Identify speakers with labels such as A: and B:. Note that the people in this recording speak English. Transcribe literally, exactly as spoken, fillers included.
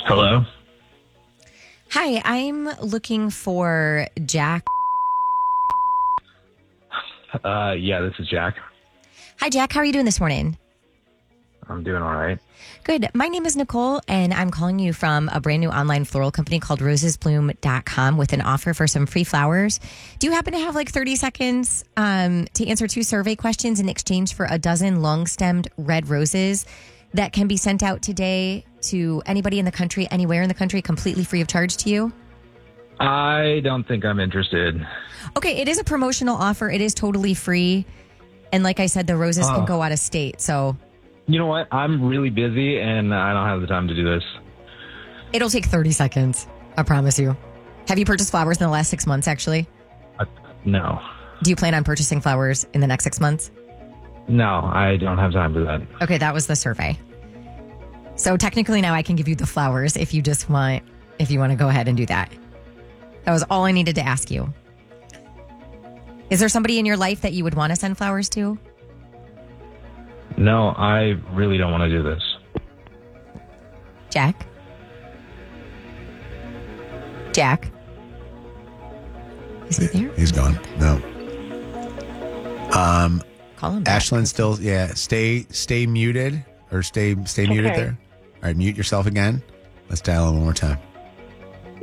A: Hello?
B: Hi, I'm looking for Jack.
A: Uh, yeah, this is Jack.
B: Hi, Jack. How are you doing this morning?
A: I'm doing all right.
B: Good. My name is Nicole, and I'm calling you from a brand new online floral company called roses bloom dot com with an offer for some free flowers. Do you happen to have like thirty seconds um, to answer two survey questions in exchange for a dozen long-stemmed red roses that can be sent out today to anybody in the country, anywhere in the country, completely free of charge to you?
A: I don't think I'm interested.
B: Okay, it is a promotional offer. It is totally free. And like I said, the roses
A: Oh.
B: can go out of state, so...
A: You know what? I'm really busy and I don't have the time to do this.
B: It'll take thirty seconds. I promise you. Have you purchased flowers in the last six months, actually?
A: Uh, no.
B: Do you plan on purchasing flowers in the next six months?
A: No, I don't have time for that.
B: Okay, that was the survey. So technically now I can give you the flowers if you just want, if you want to go ahead and do that. That was all I needed to ask you. Is there somebody in your life that you would want to send flowers to?
A: No, I really don't want to do this.
B: Jack? Jack? Is he there?
C: He's gone. No. Um,
B: Call him back.
C: Ashlyn still, yeah. Stay, stay muted or stay, stay muted
D: Okay.
C: there. All right, mute yourself again. Let's dial in one more time.